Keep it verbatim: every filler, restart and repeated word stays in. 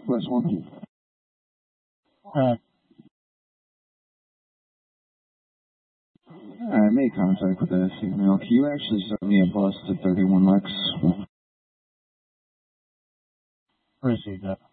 Plus one. Alright. I made contact with that female. Can you actually send me a bus to thirty-one Lex? Received that.